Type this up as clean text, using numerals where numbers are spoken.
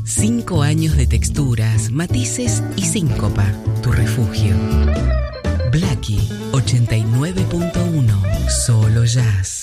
5 años de texturas, matices y síncopa. Tu refugio. Blackie 89.1. Solo jazz.